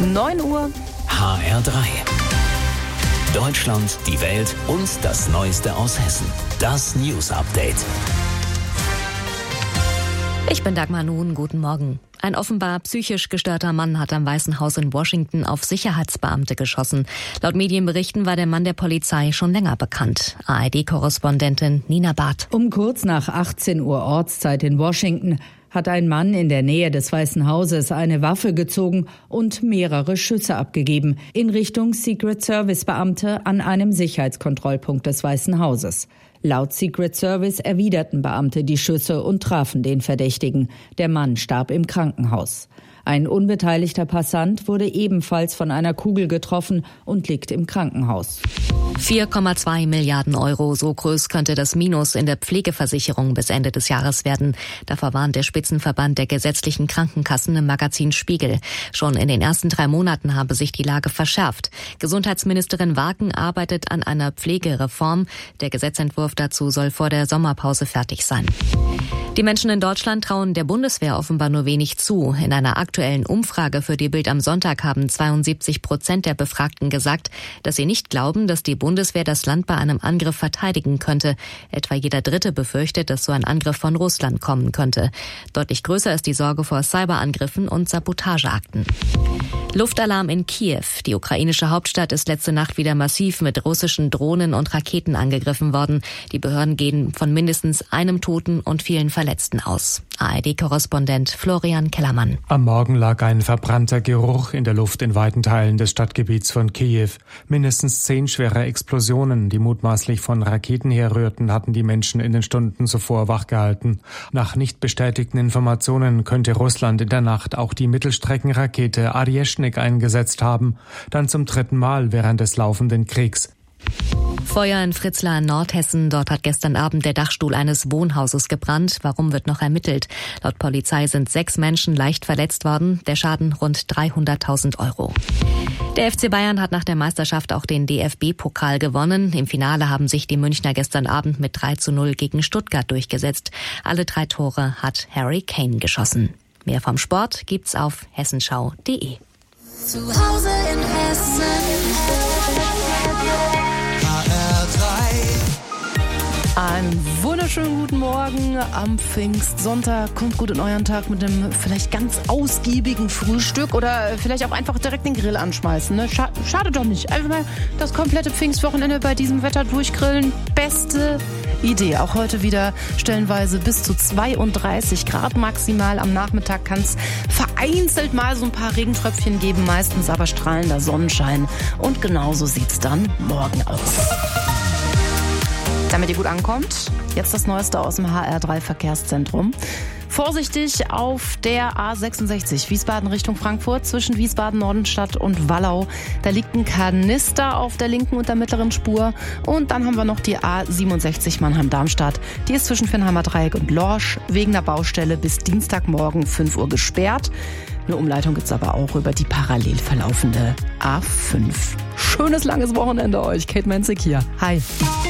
9 Uhr. HR3. Deutschland, die Welt und das Neueste aus Hessen. Das News Update. Ich bin Dagmar Nuhn, guten Morgen. Ein offenbar psychisch gestörter Mann hat am Weißen Haus in Washington auf Sicherheitsbeamte geschossen. Laut Medienberichten war der Mann der Polizei schon länger bekannt. ARD-Korrespondentin Nina Barth. Um kurz nach 18 Uhr Ortszeit in Washington hat ein Mann in der Nähe des Weißen Hauses eine Waffe gezogen und mehrere Schüsse abgegeben in Richtung Secret Service Beamte an einem Sicherheitskontrollpunkt des Weißen Hauses. Laut Secret Service erwiderten Beamte die Schüsse und trafen den Verdächtigen. Der Mann starb im Krankenhaus. Ein unbeteiligter Passant wurde ebenfalls von einer Kugel getroffen und liegt im Krankenhaus. 4,2 Milliarden Euro, so groß könnte das Minus in der Pflegeversicherung bis Ende des Jahres werden. Davor warnt der Spitzenverband der gesetzlichen Krankenkassen im Magazin Spiegel. Schon in den ersten 3 Monaten habe sich die Lage verschärft. Gesundheitsministerin Waken arbeitet an einer Pflegereform. Der Gesetzentwurf dazu soll vor der Sommerpause fertig sein. Die Menschen in Deutschland trauen der Bundeswehr offenbar nur wenig zu. In einer aktuellen Umfrage für die Bild am Sonntag haben 72% der Befragten gesagt, dass sie nicht glauben, dass die Bundeswehr das Land bei einem Angriff verteidigen könnte. Etwa jeder Dritte befürchtet, dass so ein Angriff von Russland kommen könnte. Deutlich größer ist die Sorge vor Cyberangriffen und Sabotageakten. Luftalarm in Kiew. Die ukrainische Hauptstadt ist letzte Nacht wieder massiv mit russischen Drohnen und Raketen angegriffen worden. Die Behörden gehen von mindestens einem Toten und vielen Verletzten aus. ARD-Korrespondent Florian Kellermann. Am Morgen lag ein verbrannter Geruch in der Luft in weiten Teilen des Stadtgebiets von Kiew. Mindestens 10 schwere Explosionen, die mutmaßlich von Raketen herrührten, hatten die Menschen in den Stunden zuvor wachgehalten. Nach nicht bestätigten Informationen könnte Russland in der Nacht auch die Mittelstreckenrakete Aryeshnik eingesetzt haben, dann zum 3. Mal während des laufenden Kriegs. Feuer in Fritzlar in Nordhessen. Dort hat gestern Abend der Dachstuhl eines Wohnhauses gebrannt. Warum, wird noch ermittelt. Laut Polizei sind 6 Menschen leicht verletzt worden. Der Schaden rund 300.000 Euro. Der FC Bayern hat nach der Meisterschaft auch den DFB-Pokal gewonnen. Im Finale haben sich die Münchner gestern Abend mit 3:0 gegen Stuttgart durchgesetzt. Alle 3 Tore hat Harry Kane geschossen. Mehr vom Sport gibt's auf hessenschau.de. Zu Hause in Hessen. Einen wunderschönen guten Morgen am Pfingstsonntag. Kommt gut in euren Tag mit einem vielleicht ganz ausgiebigen Frühstück oder vielleicht auch einfach direkt den Grill anschmeißen. Ne? Schade doch nicht. Einfach mal das komplette Pfingstwochenende bei diesem Wetter durchgrillen. Beste Idee. Auch heute wieder stellenweise bis zu 32 Grad maximal. Am Nachmittag kann es vereinzelt mal so ein paar Regentröpfchen geben, meistens aber strahlender Sonnenschein. Und genauso sieht's dann morgen aus. Damit ihr gut ankommt, jetzt das Neueste aus dem HR3 Verkehrszentrum. Vorsichtig auf der A66 Wiesbaden Richtung Frankfurt zwischen Wiesbaden-Nordenstadt und Wallau. Da liegt ein Kanister auf der linken und der mittleren Spur. Und dann haben wir noch die A67 Mannheim-Darmstadt. Die ist zwischen Vinnheimer Dreieck und Lorsch wegen der Baustelle bis Dienstagmorgen 5 Uhr gesperrt. Eine Umleitung gibt's aber auch über die parallel verlaufende A5. Schönes langes Wochenende euch. Kate Menzig hier. Hi.